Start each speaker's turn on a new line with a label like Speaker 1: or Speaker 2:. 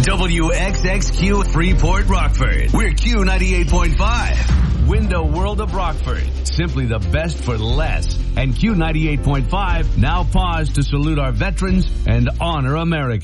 Speaker 1: WXXQ Freeport Rockford. We're Q98.5. Window World of Rockford. Simply the best for less. And Q98.5 now pause to salute our veterans and honor America.